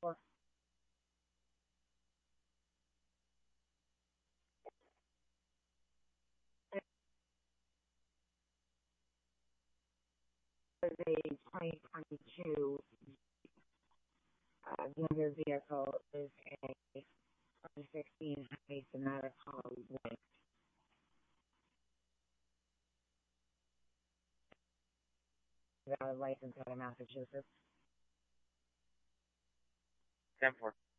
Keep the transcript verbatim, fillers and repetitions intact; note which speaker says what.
Speaker 1: for the twenty twenty-two uh, younger vehicle is a twenty sixteen Hyundai Sonata called White. Valid license out of Massachusetts.
Speaker 2: ten four.